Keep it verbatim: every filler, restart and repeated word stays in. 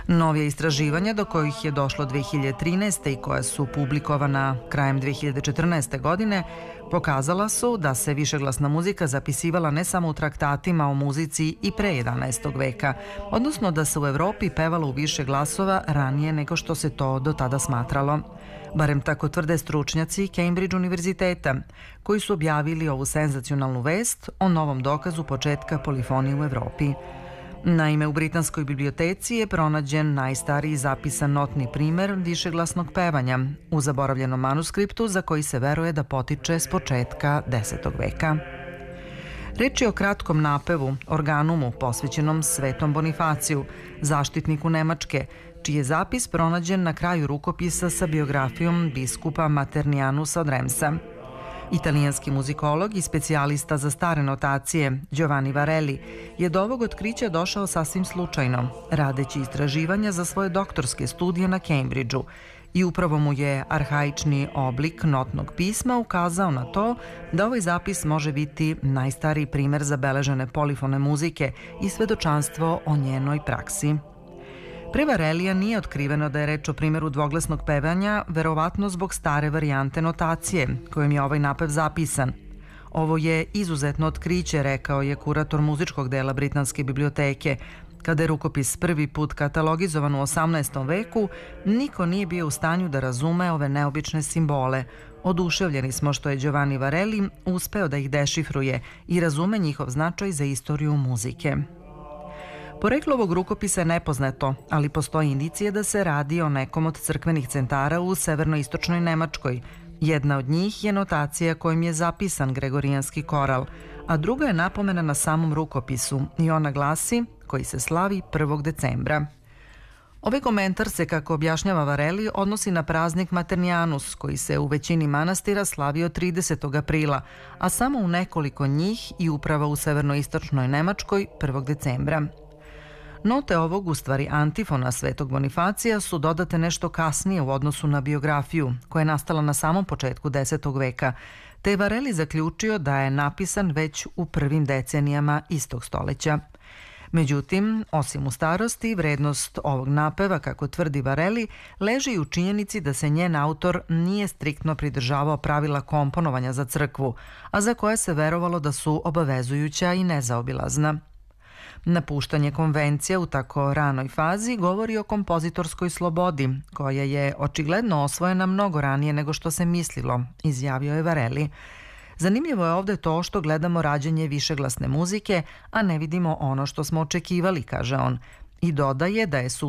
Novije istraživanja do kojih je došlo dve hiljade trinaeste. i koja su publikovana krajem dve hiljade četrnaeste. godine pokazala su da se višeglasna muzika zapisivala ne samo u traktatima o muzici i pre jedanaestog veka, odnosno da se u Evropi pevalo u više glasova ranije nego što se to do tada smatralo. Barem tako tvrde stručnjaci Cambridge univerziteta, koji su objavili ovu senzacionalnu vest o novom dokazu početka polifonije u Evropi. Naime, u Britanskoj biblioteci je pronađen najstariji zapisan notni primer višeglasnog pevanja u zaboravljenom manuskriptu za koji se veruje da potiče s početka desetog veka. Reč je o kratkom napevu, organumu posvećenom Svetom Bonifaciju, zaštitniku Nemačke, čiji je zapis pronađen na kraju rukopisa sa biografijom biskupa Maternijanusa od Remsa. Italijanski muzikolog i specijalista za stare notacije Giovanni Varelli je do ovog otkrića došao sasvim slučajno, radeći istraživanja za svoje doktorske studije na Cambridgeu, i upravo mu je arhaični oblik notnog pisma ukazao na to da ovaj zapis može biti najstariji primer zabeležene polifone muzike i svedočanstvo o njenoj praksi. Pre Varelija nije otkriveno da je reč o primjeru dvoglasnog pevanja, verovatno zbog stare varijante notacije, kojom je ovaj napev zapisan. Ovo je izuzetno otkriće, rekao je kurator muzičkog dela Britanske biblioteke. Kada je rukopis prvi put katalogizovan u osamnaestom veku, niko nije bio u stanju da razume ove neobične simbole. Oduševljeni smo što je Giovanni Varelli uspeo da ih dešifruje i razume njihov značaj za istoriju muzike. Poreklo ovog rukopisa je nepoznato, ali postoji indicije da se radi o nekom od crkvenih centara u severnoistočnoj Nemačkoj. Jedna od njih je notacija kojim je zapisan gregorijanski koral, a druga je napomena na samom rukopisu i ona glasi koji se slavi prvog decembra. Ovaj komentar se, kako objašnjava Varelli, odnosi na praznik Maternijanus, koji se u većini manastira slavio tridesetog aprila, a samo u nekoliko njih i upravo u severnoistočnoj Nemačkoj prvog decembra. Note ovog, u stvari antifona Svetog Bonifacija, su dodate nešto kasnije u odnosu na biografiju, koja je nastala na samom početku desetog veka, te je Varelli zaključio da je napisan već u prvim decenijama istog stoleća. Međutim, osim u starosti, vrednost ovog napeva, kako tvrdi Varelli, leži i u činjenici da se njen autor nije striktno pridržavao pravila komponovanja za crkvu, a za koje se verovalo da su obavezujuća i nezaobilazna. Napuštanje konvencija u tako ranoj fazi govori o kompozitorskoj slobodi, koja je očigledno osvojena mnogo ranije nego što se mislilo, izjavio je Varelli. Zanimljivo je ovde to što gledamo rađenje višeglasne muzike, a ne vidimo ono što smo očekivali, kaže on, i dodaje da je